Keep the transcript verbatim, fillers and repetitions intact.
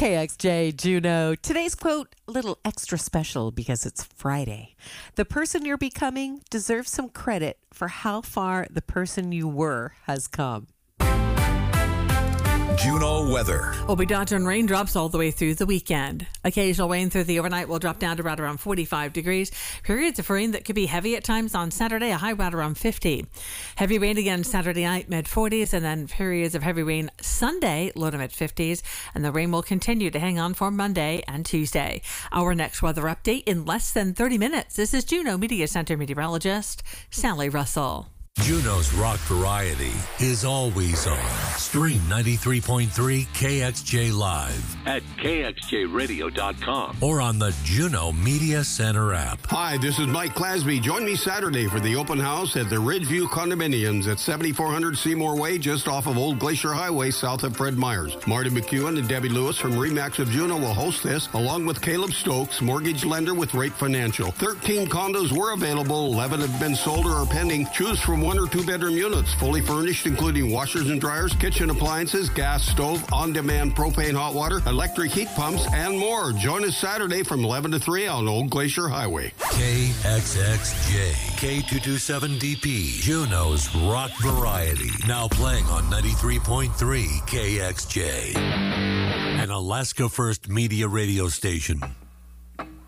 K X J, Juno. Today's quote, a little extra special because it's Friday. The person you're becoming deserves some credit for how far the person you were has come. Juno weather. We'll be dodging raindrops all the way through the weekend. Occasional rain through the overnight will drop down to right around forty-five degrees. Periods of rain that could be heavy at times on Saturday, a high right around fifty. Heavy rain again Saturday night, mid forties, and then periods of heavy rain Sunday, low to mid fifties. And the rain will continue to hang on for Monday and Tuesday. Our next weather update in less than thirty minutes. This is Juno Media Center meteorologist Sally Russell. Juno's rock variety is always on. Stream ninety-three point three K X J Live at K X J radio dot com or on the Juno Media Center app. Hi, this is Mike Clasby. Join me Saturday for the open house at the Ridgeview Condominiums at seventy-four hundred Seymour Way, just off of Old Glacier Highway, south of Fred Meyers. Marty McEwen and Debbie Lewis from Remax of Juno will host this, along with Caleb Stokes, mortgage lender with Rate Financial. thirteen condos were available, eleven have been sold or are pending. Choose from one or two bedroom units, fully furnished, including washers and dryers, kitchen appliances, gas stove, on-demand propane hot water, electric heat pumps, and more. Join us Saturday from eleven to three on Old Glacier Highway. K X X J, K two twenty-seven D P, Juno's rock variety. Now playing on ninety-three point three K X J, an Alaska First Media radio station.